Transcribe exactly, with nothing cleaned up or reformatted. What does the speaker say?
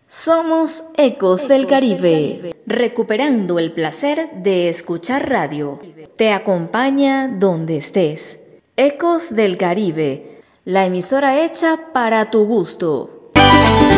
Somos Ecos del Caribe, recuperando el placer de escuchar radio. Te acompaña donde estés. Ecos del Caribe, la emisora hecha para tu gusto.